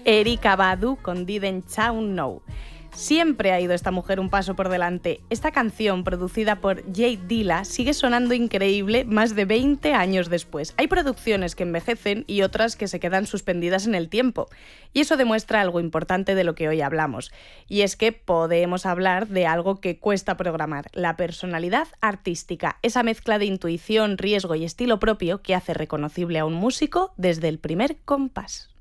Erykah Badu con Didn't Sound Know. Siempre ha ido esta mujer un paso por delante. Esta canción, producida por Jay Dilla, sigue sonando increíble más de 20 años después. Hay producciones que envejecen y otras que se quedan suspendidas en el tiempo. Y eso demuestra algo importante de lo que hoy hablamos. Y es que podemos hablar de algo que cuesta programar, la personalidad artística, esa mezcla de intuición, riesgo y estilo propio que hace reconocible a un músico desde el primer compás.